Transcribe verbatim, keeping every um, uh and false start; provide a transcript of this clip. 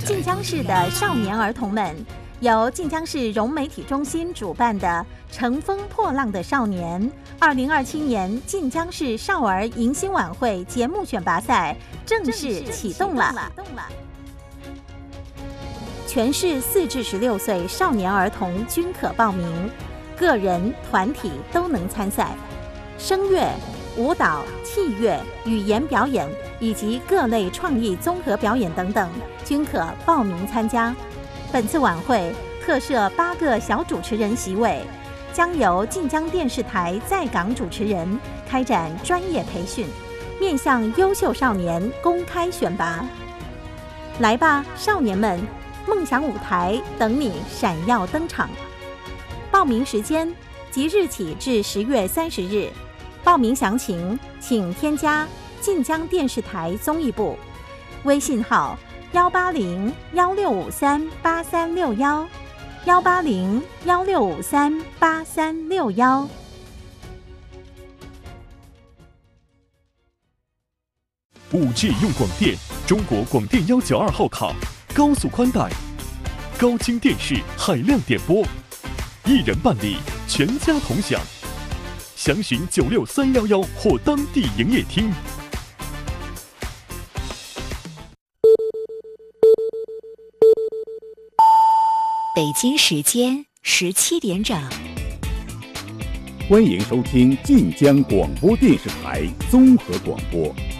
晋江市的少年儿童们，由晋江市融媒体中心主办的《乘风破浪的少年》二零二七年晋江市少儿迎新晚会节目选拔赛正式启动了。全市四至十六岁少年儿童均可报名，个人、团体都能参赛。声乐、舞蹈、器乐、语言表演以及各类创意综合表演等等，均可报名参加。本次晚会特设八个小主持人席位，将由晋江电视台在港主持人开展专业培训，面向优秀少年公开选拔。来吧，少年们！梦想舞台等你闪耀登场。报名时间即日起至十月三十日。报名详情请添加晋江电视台综艺部微信号幺八零幺六五三八三六幺幺八零幺六五三八三六幺。 五 G 用广电，中国广电幺九二号卡，高速宽带，高清电视，海量点播，一人办理，全家同享。详询九六三幺幺或当地营业厅。 北京时间十七点整。 欢迎收听晋江广播电视台综合广播。